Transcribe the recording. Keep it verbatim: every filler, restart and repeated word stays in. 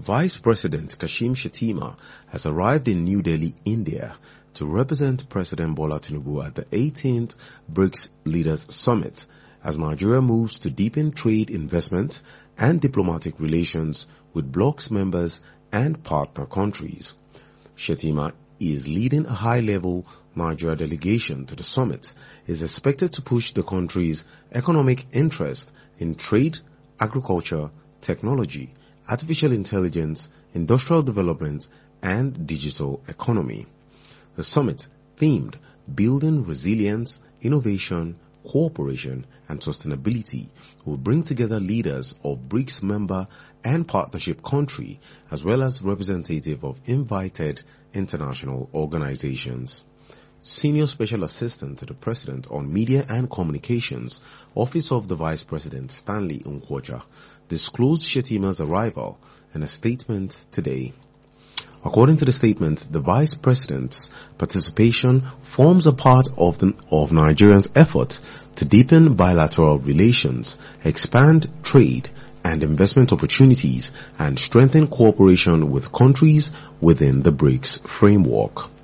Vice President Kashim Shettima has arrived in New Delhi, India, to represent President Bola Tinubu at the eighteenth BRICS Leaders Summit as Nigeria moves to deepen trade, investment, and diplomatic relations with bloc's members and partner countries. Shettima is leading a high-level Nigeria delegation to the summit, is expected to push the country's economic interest in trade, agriculture, technology, artificial intelligence, industrial development, and digital economy. The summit, themed Building Resilience, Innovation, Cooperation, and Sustainability, will bring together leaders of BRICS member and partnership country, as well as representatives of invited international organizations. Senior Special Assistant to the President on Media and Communications, Office of the Vice President Stanley Nkwocha, disclosed Shettima's arrival in a statement today. According to the statement, the Vice President's participation forms a part of, the, of Nigeria's effort to deepen bilateral relations, expand trade and investment opportunities, and strengthen cooperation with countries within the BRICS framework.